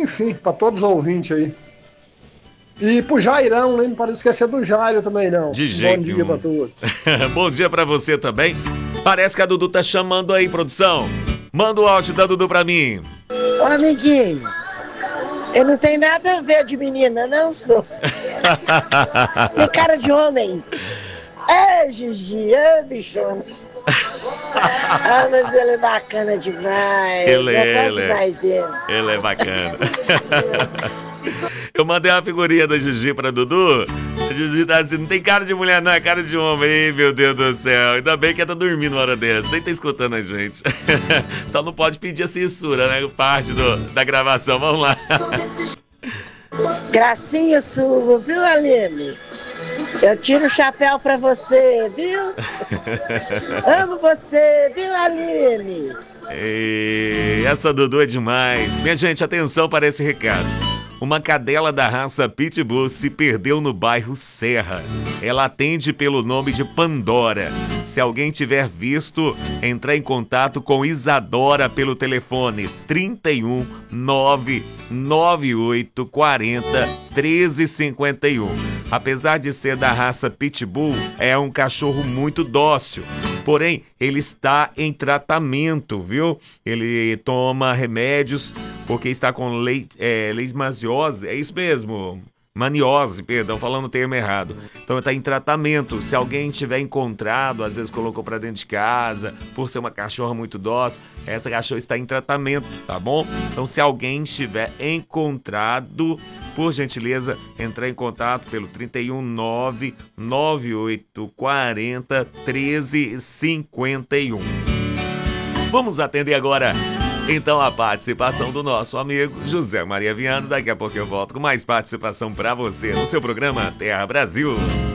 Enfim, para todos os ouvintes aí. E pro Jairão, né? Não pode esquecer do Jairo também, não. De jeito Bom dia nenhum. pra todos. Bom dia pra você também. Parece que a Dudu tá chamando aí, produção. Manda o áudio da Dudu pra mim. Ô, amiguinho, eu não tenho nada a ver de menina, não sou. Tem cara de homem. É, Gigi, é, bichão. Ah, mas ele é bacana demais. Eu gosto demais dele. Ele é bacana. Eu mandei uma figurinha da Gigi pra Dudu. A Gigi tá assim, não tem cara de mulher não, é cara de homem. Ei, meu Deus do céu. Ainda bem que ela tá dormindo uma hora dessa, nem tá escutando a gente. Só não pode pedir a censura, né? Parte da gravação, vamos lá. Gracinha sua, viu, Aline? Eu tiro o chapéu pra você, viu? Amo você, viu, Aline? E essa Dudu é demais. Minha gente, atenção para esse recado. Uma cadela da raça Pitbull se perdeu no bairro Serra. Ela atende pelo nome de Pandora. Se alguém tiver visto, entrar em contato com Isadora pelo telefone 31 998 40 1351. Apesar de ser da raça Pitbull, é um cachorro muito dócil. Porém, ele está em tratamento, viu? Ele toma remédios porque está com leishmaniose, é isso mesmo? Maniose, perdão, falando o termo errado. Então está em tratamento. Se alguém tiver encontrado, às vezes colocou para dentro de casa, por ser uma cachorra muito dócil, essa cachorra está em tratamento, tá bom? Então se alguém estiver encontrado, por gentileza, entrar em contato pelo 31 998 40 1351. Vamos atender agora então a participação do nosso amigo José Maria Viana. Daqui a pouco eu volto com mais participação para você no seu programa Terra Brasil.